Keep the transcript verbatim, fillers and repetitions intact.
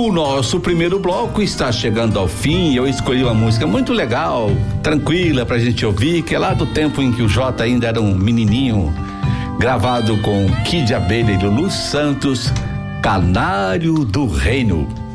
O nosso primeiro bloco está chegando ao fim. Eu escolhi uma música muito legal, tranquila pra gente ouvir, que é lá do tempo em que o Jota ainda era um menininho, gravado com Kid Abelha e Lulu Santos, Canário do Reino.